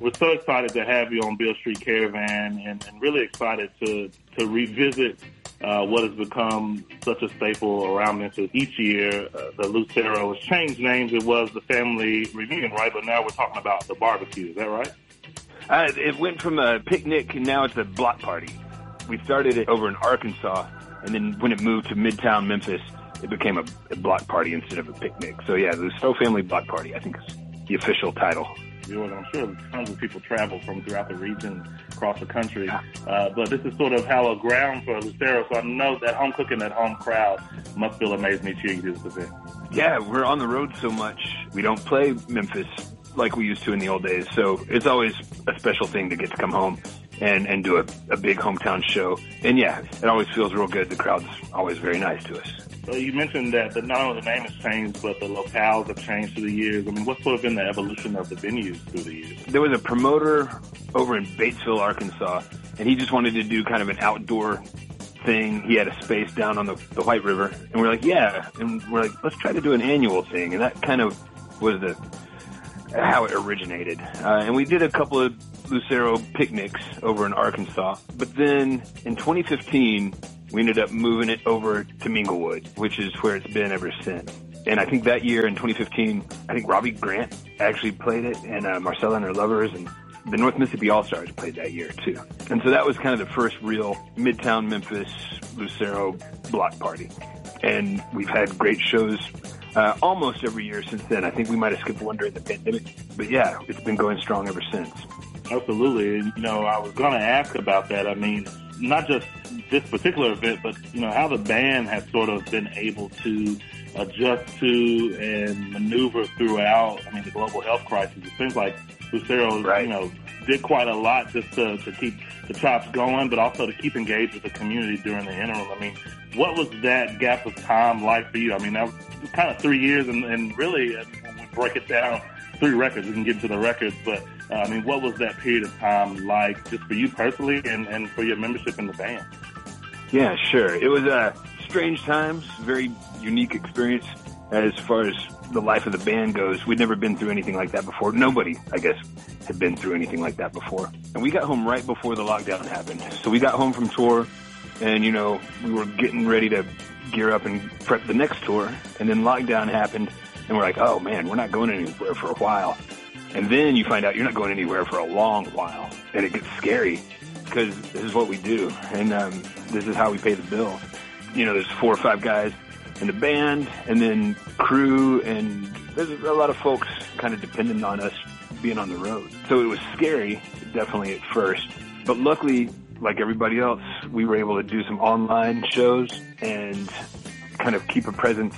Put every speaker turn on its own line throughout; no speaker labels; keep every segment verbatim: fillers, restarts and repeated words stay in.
we're so excited to have you on Beale Street Caravan, and, and really excited to to revisit uh, what has become such a staple around Memphis each year. Uh, the Lucero has changed names. It was the family reunion, right? But now we're talking about the barbecue. Is that right?
Uh, it went from a picnic, and now it's a block party. We started it over in Arkansas, and then when it moved to Midtown Memphis, it became a, a block party instead of a picnic. So, yeah, the Lucero Family Block Party, I think, is the official title.
I'm sure tons of people travel from throughout the region, across the country. Uh, but this is sort of hallowed ground for Lucero, so I know that home cooking, that home crowd must feel amazing each year you do this event.
Yeah, we're on the road so much. We don't play Memphis like we used to in the old days. So it's always a special thing to get to come home and, and do a, a big hometown show. And yeah, it always feels real good. The crowd's always very nice to us.
So you mentioned that the, not only the name has changed, but the locales have changed through the years. I mean, what's sort of been the evolution of the venues through the years?
There was a promoter over in Batesville, Arkansas, and he just wanted to do kind of an outdoor thing. He had a space down on the, the White River, and we're like, yeah. And we're like, let's try to do an annual thing. And that kind of was the how it originated. Uh, and we did a couple of Lucero picnics over in Arkansas. But then in twenty fifteen, we ended up moving it over to Minglewood, which is where it's been ever since. And I think that year in twenty fifteen, I think Robbie Grant actually played it, and uh, Marcella and her Lovers, and the North Mississippi All-Stars played that year too. And so that was kind of the first real Midtown Memphis Lucero block party. And we've had great shows uh, almost every year since then. I think we might have skipped one during the pandemic. But yeah, it's been going strong ever since.
Absolutely. And, you know, I was going to ask about that. I mean, not just this particular event, but, you know, how the band has sort of been able to adjust to and maneuver throughout, I mean, the global health crisis. It seems like Lucero, right. you know, did quite a lot just to, to keep the chops going, but also to keep engaged with the community during the interim. I mean, what was that gap of time like for you? I mean, that was kind of three years, and, and really, when we break it down, three records, we can get into the records, but, uh, I mean, what was that period of time like just for you personally and, and for your membership in the band?
Yeah, sure. It was uh, strange times, very unique experience as far as the life of the band goes. We'd never been through anything like that before. Nobody, I guess, had been through anything like that before. And we got home right before the lockdown happened. So we got home from tour, and, you know, we were getting ready to gear up and prep the next tour. And then lockdown happened, and we're like, oh, man, we're not going anywhere for a while. And then you find out you're not going anywhere for a long while, and it gets scary because this is what we do, and um, this is how we pay the bills. You know, there's four or five guys in the band, and then crew, and there's a lot of folks kind of dependent on us being on the road. So it was scary, definitely at first. But luckily, like everybody else, we were able to do some online shows and kind of keep a presence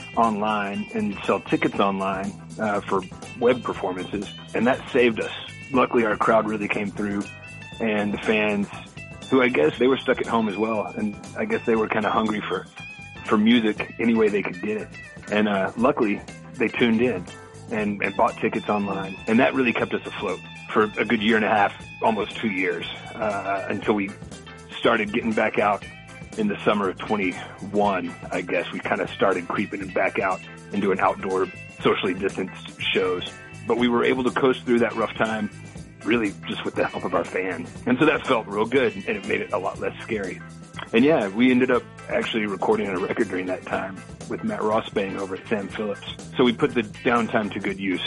online and sell tickets online uh, for web performances, and that saved us. Luckily, our crowd really came through, and the fans, who I guess they were stuck at home as well, and I guess they were kind of hungry for, for music any way they could get it. And uh, luckily, they tuned in and, and bought tickets online, and that really kept us afloat for a good year and a half, almost two years, uh, until we started getting back out in the summer of twenty-one, I guess. We kind of started creeping back out and doing outdoor, socially distanced shows. But we were able to coast through that rough time really just with the help of our fans. And so that felt real good, and it made it a lot less scary. And yeah, we ended up actually recording a record during that time with Matt Rossbang over at Sam Phillips. So we put the downtime to good use.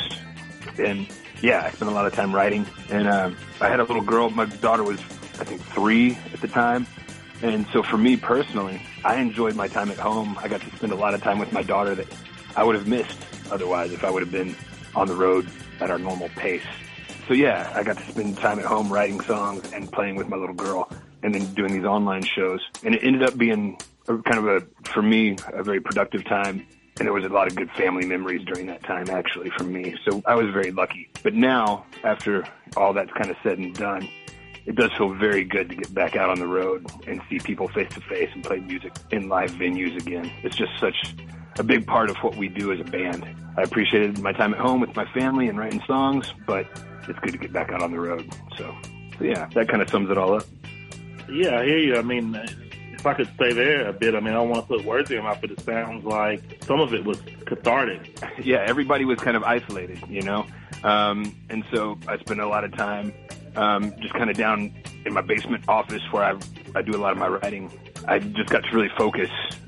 And yeah, I spent a lot of time writing. And um, I had a little girl. My daughter was, I think, three at the time. And so for me personally, I enjoyed my time at home. I got to spend a lot of time with my daughter that I would have missed otherwise if I would have been on the road at our normal pace. So yeah, I got to spend time at home writing songs and playing with my little girl and then doing these online shows. And it ended up being a, kind of a, for me, a very productive time. And there was a lot of good family memories during that time, actually, for me. So I was very lucky. But now, after all that's kind of said and done, it does feel very good to get back out on the road and see people face to face and play music in live venues again. It's just such a big part of what we do as a band. I appreciated my time at home with my family and writing songs, but it's good to get back out on the road. So, so yeah, that kind of sums it all up.
Yeah, I hear you. I mean, it if I could stay there a bit, I mean, I don't want to put words in your mouth, but it sounds like some of it was cathartic.
Yeah, everybody was kind of isolated, you know? Um, and so I spent a lot of time um, just kind of down in my basement office where I, I do a lot of my writing. I just got to really focus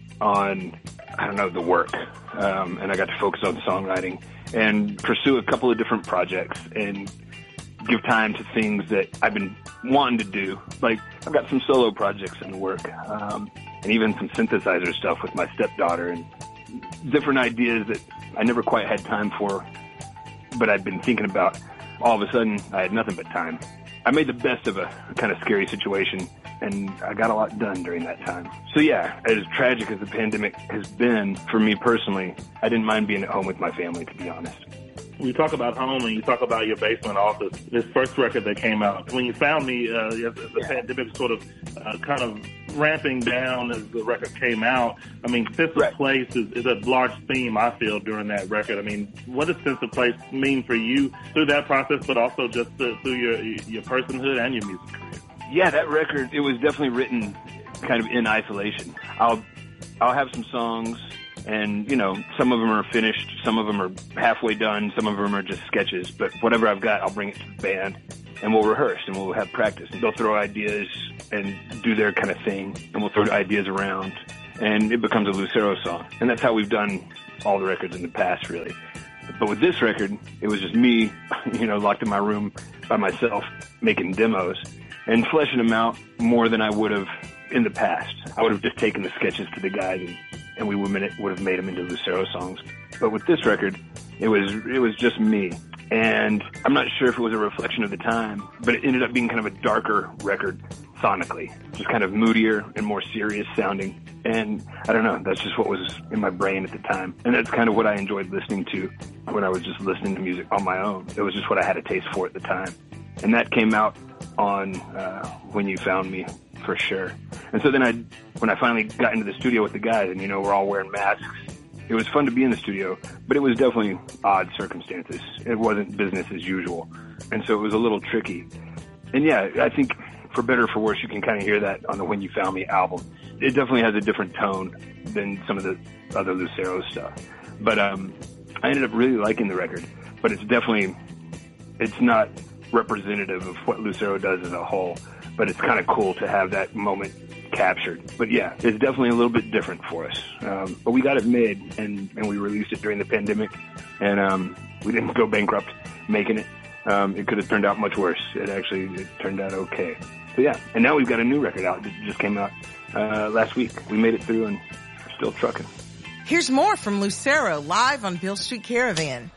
on, I don't know, the work. Um, and I got to focus on songwriting and pursue a couple of different projects and give time to things that I've been wanting to do. Like, I've got some solo projects in the work, um, and even some synthesizer stuff with my stepdaughter and different ideas that I never quite had time for, but I'd been thinking about. All of a sudden, I had nothing but time. I made the best of a kind of scary situation, and I got a lot done during that time. So yeah, as tragic as the pandemic has been for me personally, I didn't mind being at home with my family, to be honest.
When you talk about home and you talk about your basement office, this first record that came out, when you found me, uh, the yeah. pandemic sort of uh, kind of ramping down as the record came out. I mean, Sense of right. Place is, is a large theme, I feel, during that record. I mean, what does Sense of Place mean for you through that process, but also just to, through your your personhood and your music career?
Yeah, that record, it was definitely written kind of in isolation. I'll I'll have some songs, and, you know, some of them are finished, some of them are halfway done, some of them are just sketches. But whatever I've got, I'll bring it to the band, and we'll rehearse, and we'll have practice. And they'll throw ideas and do their kind of thing, and we'll throw ideas around, and it becomes a Lucero song. And that's how we've done all the records in the past, really. But with this record, it was just me, you know, locked in my room by myself, making demos and fleshing them out more than I would have in the past. I would have just taken the sketches to the guys and and we would have made them into Lucero songs. But with this record, it was it was just me. And I'm not sure if it was a reflection of the time, but it ended up being kind of a darker record sonically, just kind of moodier and more serious sounding. And I don't know, that's just what was in my brain at the time. And that's kind of what I enjoyed listening to when I was just listening to music on my own. It was just what I had a taste for at the time. And that came out on uh, When You Found Me, for sure. And so then I, when I finally got into the studio with the guys, and, you know, we're all wearing masks, it was fun to be in the studio, but it was definitely odd circumstances. It wasn't business as usual. And so it was a little tricky. And yeah, I think for better or for worse, you can kind of hear that on the When You Found Me album. It definitely has a different tone than some of the other Lucero stuff. But um, I ended up really liking the record, but it's definitely, it's not representative of what Lucero does as a whole. But it's kind of cool to have that moment captured. But yeah, it's definitely a little bit different for us. Um, but we got it made, and, and we released it during the pandemic, and um, we didn't go bankrupt making it. Um, it could have turned out much worse. It actually it turned out okay. So yeah, and now we've got a new record out that just came out uh, last week. We made it through, and we're still trucking.
Here's more from Lucero live on Beale Street Caravan.